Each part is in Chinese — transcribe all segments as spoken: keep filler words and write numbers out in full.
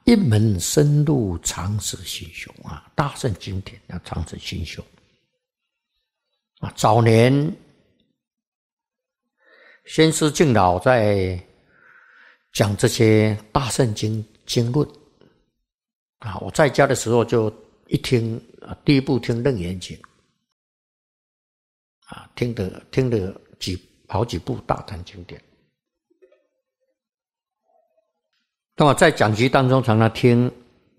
一门深入，常识心修啊！大圣经典要常识心修啊！早年先师敬老在讲这些大圣经经论啊，我在家的时候就一听啊，第一部听《楞严经》啊，听的听的几好几部大坛经典。那么在讲集当中，常常听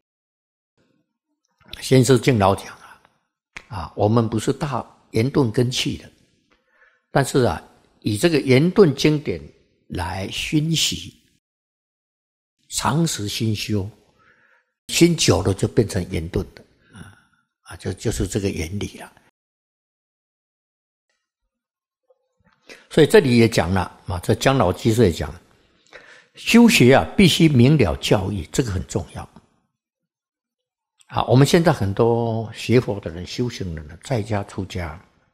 先师敬老讲啊，啊，我们不是大圆顿根器的，但是啊，以这个圆顿经典来熏习，常识心修，心久了就变成圆顿的啊啊，就就是这个原理了。所以这里也讲了啊，这姜老居士也讲。修学啊，必须明了教义，这个很重要。啊，我们现在很多学佛的人、修行人呢，在家出家，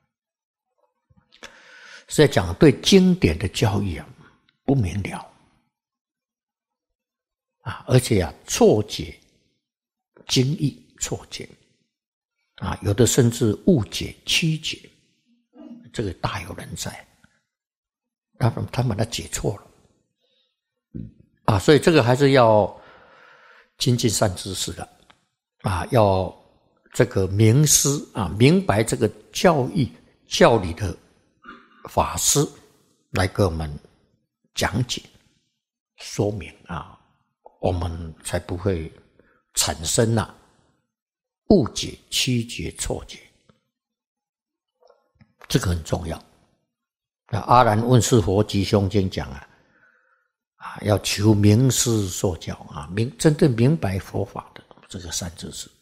是在讲对经典的教义啊不明了，啊，而且啊错解经义，错解，啊，有的甚至误解、曲解，这个大有人在，他们他把它解错了。啊，所以这个还是要精进善知识的啊，要这个明师啊，明白这个教义教理的法师来给我们讲解说明啊，我们才不会产生啊误解、曲解、错解，这个很重要。那阿难问世佛吉凶经讲啊。啊，要求明师受教啊，明真正明白佛法的这个善知识。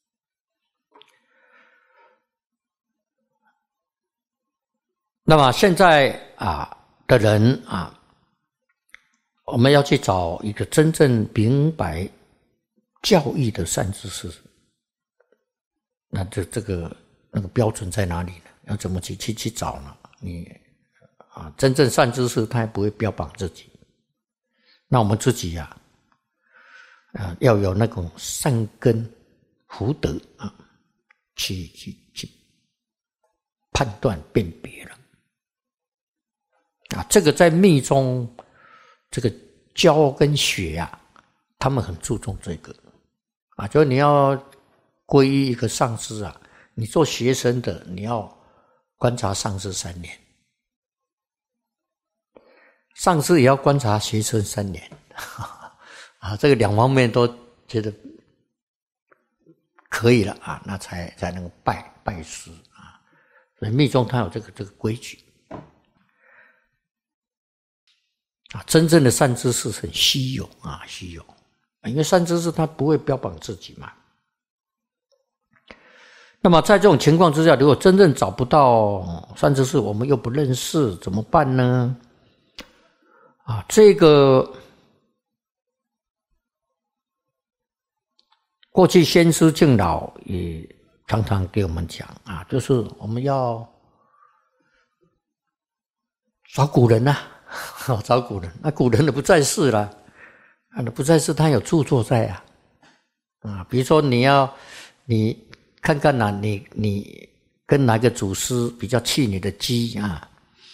那么现在啊的人啊，我们要去找一个真正明白教义的善知识，那这这个那个标准在哪里呢？要怎么去去去找呢？你啊，真正善知识他也不会标榜自己。那我们自己呀、啊，啊，要有那种善根福德啊，去去去判断辨别了啊。这个在密宗，这个教跟学啊，他们很注重这个啊，就是你要皈依一个上师啊，你做学生的，你要观察上师三年。上师也要观察学生三年啊，这个两方面都觉得可以了啊，那才才能拜拜师啊。所以密宗它有这个这个规矩啊。真正的善知识很稀有啊，稀有，因为善知识他不会标榜自己嘛。那么在这种情况之下，如果真正找不到善知识，我们又不认识，怎么办呢？啊，这个过去先师敬老也常常给我们讲啊，就是我们要找古人啊，找古人，那古人的不在世了，啊，不在世他有著作在啊，啊，比如说你要你看看哪、啊、你你跟哪个祖师比较契你的机啊。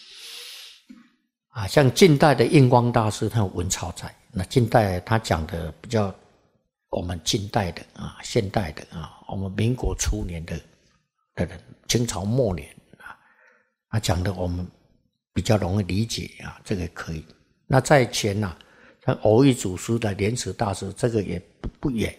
啊，像近代的印光大师，他有文钞在。那近代他讲的比较我们近代的啊，现代的啊，我们民国初年的的人，清朝末年啊，他讲的我们比较容易理解啊，这个可以。那在前啊，像偶遇祖师的莲池大师，这个也不不远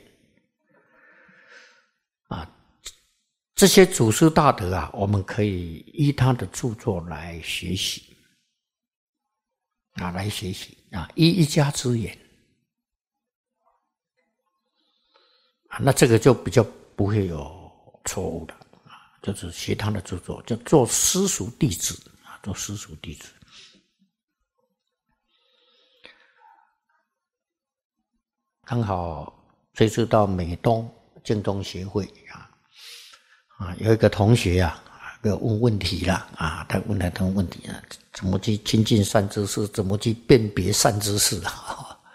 啊。这些祖师大德啊，我们可以依他的著作来学习。啊，来学习啊，依一家之言啊，那这个就比较不会有错误的啊，就是学他的著作，就做私塾弟子啊，做私塾弟子。刚好这次到美东净宗协会啊，啊，有一个同学啊。要问问题了啊，他问了他问题啊，怎么去亲近善知识，怎么去辨别善知识啊？